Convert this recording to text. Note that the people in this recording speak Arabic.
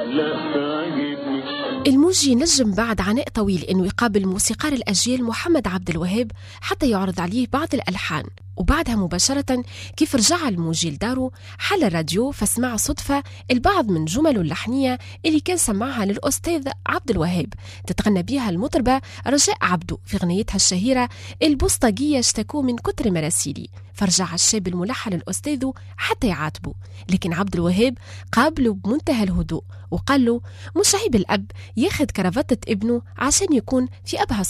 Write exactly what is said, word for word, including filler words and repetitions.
الموجي نجم بعد عناء طويل إنه يقابل موسيقار الأجيال محمد عبد الوهاب حتى يعرض عليه بعض الألحان، وبعدها مباشرة كيف رجع الموجي لداره حل الراديو فسمع صدفة البعض من جمله اللحنية اللي كان سمعها للأستاذ عبد الوهاب تتغنى بيها المطربة رجاء عبدو في غنيتها الشهيرة البوسطجية اشتكوا من كتر مراسيلي. فرجع الشاب الملحن الأستاذ حتى يعاتبه، لكن عبد الوهاب قابله بمنتهى الهدوء وقال له مش عيب الأب ياخد كرافتة ابنه عشان يكون في أبهى